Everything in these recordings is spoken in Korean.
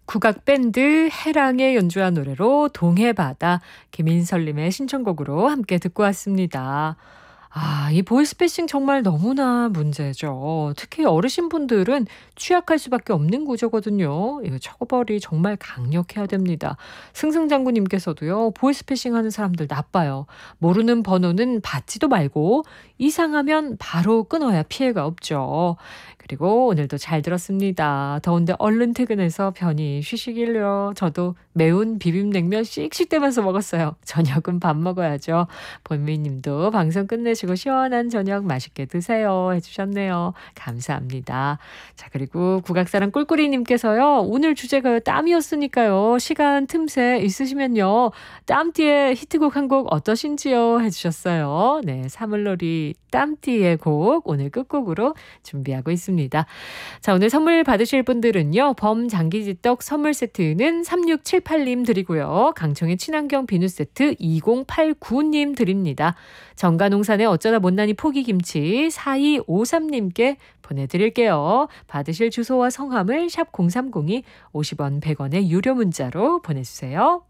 국악 밴드 해랑의 연주한 노래로 동해바다 김인설님의 신청곡으로 함께 듣고 왔습니다. 이 보이스패싱 정말 너무나 문제죠. 특히 어르신분들은 취약할 수밖에 없는 구조거든요. 이거 처벌이 정말 강력해야 됩니다. 승승장구님께서도요, 보이스패싱 하는 사람들 나빠요. 모르는 번호는 받지도 말고 이상하면 바로 끊어야 피해가 없죠. 그리고 오늘도 잘 들었습니다. 더운데 얼른 퇴근해서 편히 쉬시길요. 저도 매운 비빔냉면 씩씩대면서 먹었어요. 저녁은 밥 먹어야죠. 본미님도 방송 끝내시고 시원한 저녁 맛있게 드세요 해주셨네요. 감사합니다. 자, 그리고 국악사랑 꿀꿀이님께서요. 오늘 주제가 땀이었으니까요. 시간 틈새 있으시면요. 땀띠의 히트곡 한 곡 어떠신지요 해주셨어요. 네, 사물놀이 땀띠의 곡 오늘 끝곡으로 준비하고 있습니다. 자, 오늘 선물 받으실 분들은요. 범장기지떡 선물 세트는 3678님 드리고요. 강청의 친환경 비누 세트 2089님 드립니다. 정가농산의 어쩌다 못난이 포기김치 4253님께 보내드릴게요. 받으실 주소와 성함을 샵 0302 50원 100원의 유료 문자로 보내주세요.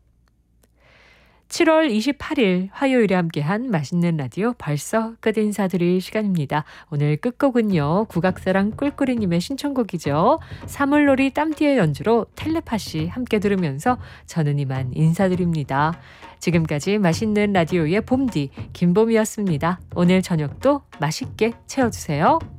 7월 28일 화요일에 함께한 맛있는 라디오 벌써 끝 인사드릴 시간입니다. 오늘 끝곡은요. 국악사랑 꿀꿀이님의 신청곡이죠. 사물놀이 땀띠의 연주로 텔레파시 함께 들으면서 저는 이만 인사드립니다. 지금까지 맛있는 라디오의 봄디 김봄이었습니다. 오늘 저녁도 맛있게 채워주세요.